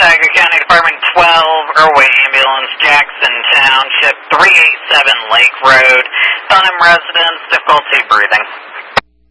Tioga County Department 12, Irway Ambulance, Jackson Township, 387 Lake Road. Dunham residents, difficulty breathing.